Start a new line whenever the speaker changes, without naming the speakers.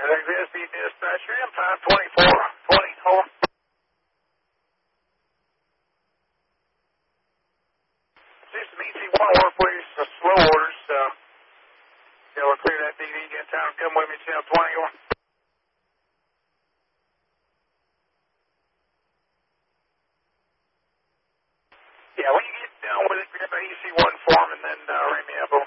VSB dispatcher, M52420, over. System EC1 work, please. Slow orders. We'll clear that DD, get in town, come with me, channel 20, over. Yeah, when you get done with it, grab an EC1 form and then ring me up, over.